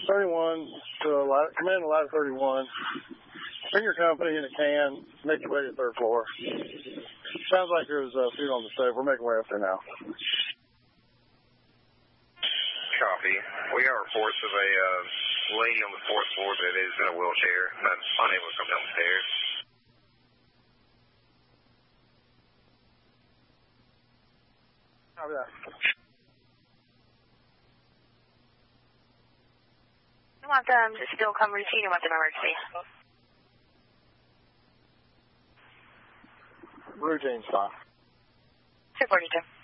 31 to command to ladder 31. Bring your company in a can. Make your way to the third floor. Sounds like there's food on the stove. We're making our way up there now. Copy. We got reports of a lady on the fourth floor that is in a wheelchair that's unable to come down the stairs. Copy that. I want them to still come routine with an emergency. Routine's fine. 242.